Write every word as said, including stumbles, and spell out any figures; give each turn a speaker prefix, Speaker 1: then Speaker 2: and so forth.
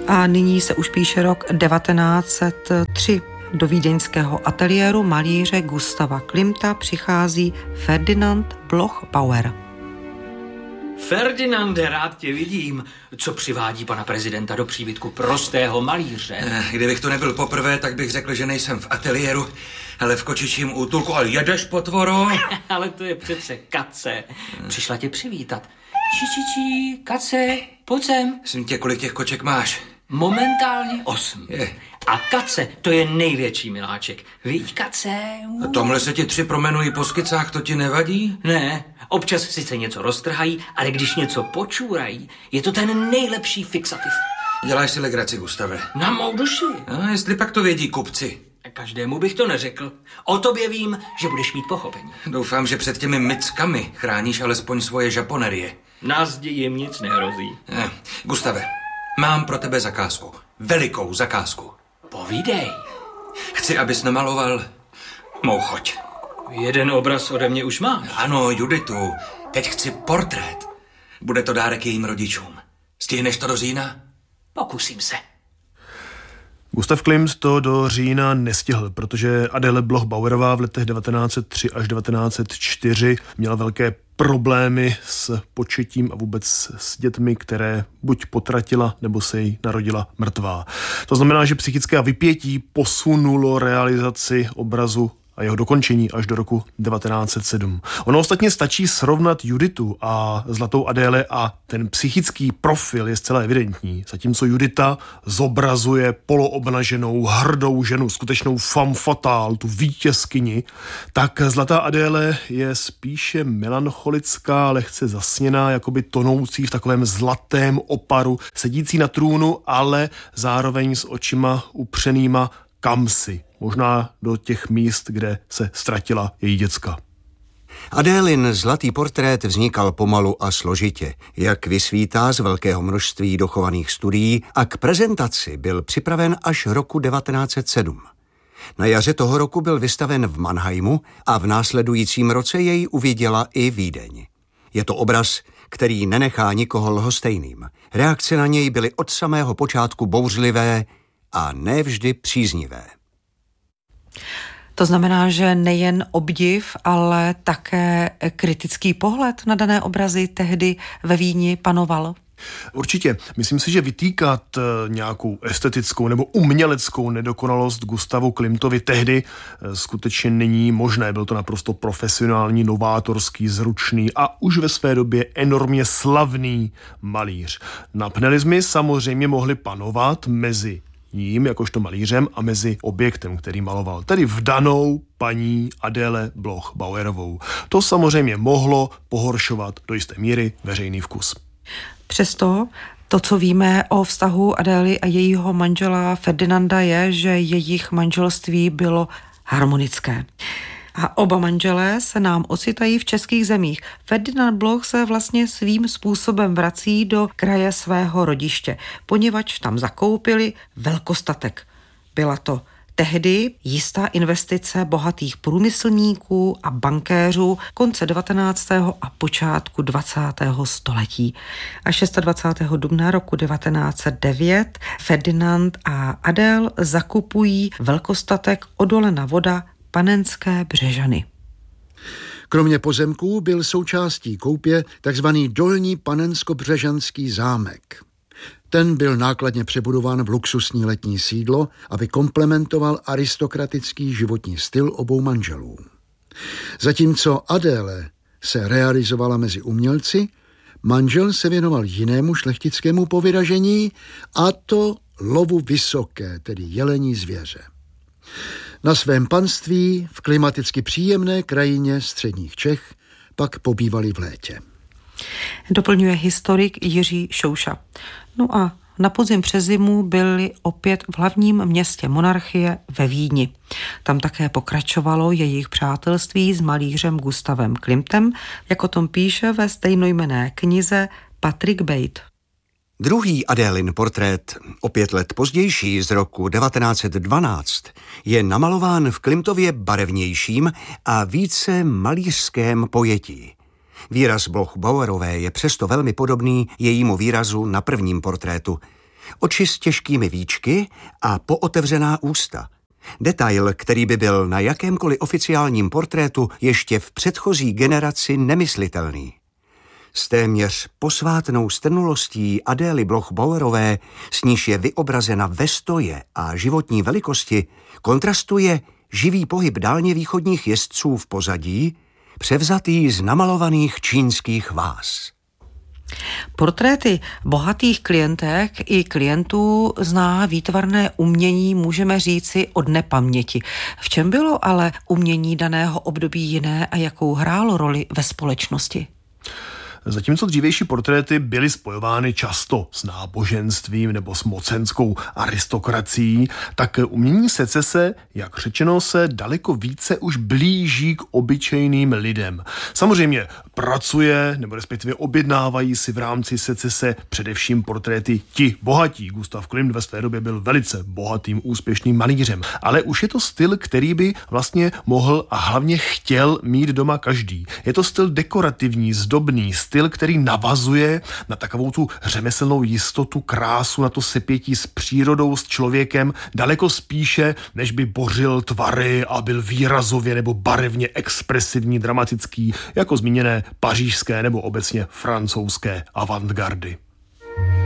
Speaker 1: A nyní se už píše rok devatenáct set tři. Do vídeňského ateliéru malíře Gustava Klimta přichází Ferdinand Bloch-Bauer.
Speaker 2: Ferdinande, rád tě vidím. Co přivádí pana prezidenta do příbytku prostého malíře?
Speaker 3: Kdybych tu nebyl poprvé, tak bych řekl, že nejsem v ateliéru, ale v kočičím útulku. Ale jedeš, potvoro?
Speaker 2: Ale to je přece Kace. Přišla tě přivítat. Či, či, či, Kace, pojď sem.
Speaker 3: Jsem tě, kolik těch koček máš?
Speaker 2: Momentálně osm.
Speaker 3: Je.
Speaker 2: A Kace, to je největší miláček. Víš, Kace?
Speaker 3: A tomhle se ti tři promenují po skicách, to ti nevadí?
Speaker 2: Ne, občas sice něco roztrhají, ale když něco počůrají, je to ten nejlepší fixativ.
Speaker 3: Děláš si legraci, Gustave.
Speaker 2: Na mou duši.
Speaker 3: A jestli pak to vědí kupci.
Speaker 2: Každému bych to neřekl. O tobě vím, že budeš mít pochopení.
Speaker 3: Doufám, že před těmi myckami chráníš alespoň svoje žaponerie.
Speaker 2: Na zdi jim nic nehrozí.
Speaker 3: Eh, Gustave, mám pro tebe zakázku. Velikou zakázku.
Speaker 2: Povídej.
Speaker 3: Chci, abys namaloval mou choť.
Speaker 2: Jeden obraz ode mě už máš.
Speaker 3: Ano, Juditu. Teď chci portrét. Bude to dárek jejím rodičům. Stihneš to do října?
Speaker 2: Pokusím se.
Speaker 4: Gustav Klimt to do října nestihl, protože Adele Bloch-Bauerová v letech devatenáct set tři až devatenáct set čtyři měla velké problémy s početím a vůbec s dětmi, které buď potratila, nebo se jí narodila mrtvá. To znamená, že psychické vypětí posunulo realizaci obrazu a jeho dokončení až do roku devatenáct set sedm. Ono ostatně stačí srovnat Juditu a Zlatou Adéle a ten psychický profil je zcela evidentní. Zatímco Judita zobrazuje poloobnaženou, hrdou ženu, skutečnou femme fatale, tu vítězkyni, tak Zlatá Adéle je spíše melancholická, lehce zasněná, jakoby tonoucí v takovém zlatém oparu, sedící na trůnu, ale zároveň s očima upřenýma kamsi, možná do těch míst, kde se ztratila její děcka.
Speaker 5: Adélin zlatý portrét vznikal pomalu a složitě, jak vysvítá z velkého množství dochovaných studií, a k prezentaci byl připraven až roku devatenáct set sedm. Na jaře toho roku byl vystaven v Mannheimu a v následujícím roce jej uviděla i Vídeň. Je to obraz, který nenechá nikoho lhostejným. Reakce na něj byly od samého počátku bouřlivé a nevždy příznivé.
Speaker 1: To znamená, že nejen obdiv, ale také kritický pohled na dané obrazy tehdy ve Vídni panoval?
Speaker 4: Určitě. Myslím si, že vytýkat nějakou estetickou nebo uměleckou nedokonalost Gustavu Klimtovi tehdy skutečně není možné. Byl to naprosto profesionální, novátorský, zručný a už ve své době enormně slavný malíř. Napnelismy samozřejmě mohly panovat mezi ním, jakožto malířem, a mezi objektem, který maloval, tedy vdanou paní Adele Bloch-Bauerovou. To samozřejmě mohlo pohoršovat do jisté míry veřejný vkus.
Speaker 1: Přesto to, co víme o vztahu Adély a jejího manžela Ferdinanda, je, že jejich manželství bylo harmonické. A oba manželé se nám ocitají v českých zemích. Ferdinand Bloch se vlastně svým způsobem vrací do kraje svého rodiště, poněvadž tam zakoupili velkostatek. Byla to tehdy jistá investice bohatých průmyslníků a bankéřů konce devatenáctého a počátku dvacátého století. A dvacátého šestého dubna roku devatenáct set devět Ferdinand a Adéle zakupují velkostatek Odolena Voda, Panenské Břežany.
Speaker 6: Kromě pozemků byl součástí koupě takzvaný Dolní panensko-břežanský zámek. Ten byl nákladně přebudován v luxusní letní sídlo, aby komplementoval aristokratický životní styl obou manželů. Zatímco Adéle se realizovala mezi umělci, manžel se věnoval jinému šlechtickému povyražení, a to lovu vysoké, tedy jelení zvěře. Na svém panství v klimaticky příjemné krajině středních Čech pak pobývali v létě.
Speaker 1: Doplňuje historik Jiří Šouša. No a na podzim přes zimu byli opět v hlavním městě monarchie ve Vídni. Tam také pokračovalo jejich přátelství s malířem Gustavem Klimtem, jak o tom píše ve stejnojmenné knize Patrick Bate.
Speaker 5: Druhý Adélin portrét, o pět let pozdější z roku devatenáct set dvanáct, je namalován v Klimtově barevnějším a více malířském pojetí. Výraz Bloch-Bauerové je přesto velmi podobný jejímu výrazu na prvním portrétu. Oči s těžkými víčky a pootevřená ústa. Detail, který by byl na jakémkoliv oficiálním portrétu ještě v předchozí generaci nemyslitelný. S téměř posvátnou strnulostí Adély Bloch-Bauerové, s níž je vyobrazena ve stoje a životní velikosti, kontrastuje živý pohyb dálně východních jezdců v pozadí, převzatý z namalovaných čínských váz.
Speaker 1: Portréty bohatých klientek i klientů zná výtvarné umění, můžeme říci, od nepaměti. V čem bylo ale umění daného období jiné a jakou hrálo roli ve společnosti?
Speaker 4: Zatímco dřívější portréty byly spojovány často s náboženstvím nebo s mocenskou aristokracií, tak umění secese, jak řečeno, se daleko více už blíží k obyčejným lidem. Samozřejmě pracuje, nebo respektive objednávají si v rámci secese především portréty ti bohatí. Gustav Klimt ve své době byl velice bohatým, úspěšným malířem, ale už je to styl, který by vlastně mohl a hlavně chtěl mít doma každý. Je to styl dekorativní, zdobný, styl, který navazuje na takovou tu řemeslnou jistotu, krásu, na to sepětí s přírodou, s člověkem, daleko spíše, než by bořil tvary a byl výrazově nebo barevně expresivní, dramatický, jako zmíněné pařížské nebo obecně francouzské avantgardy.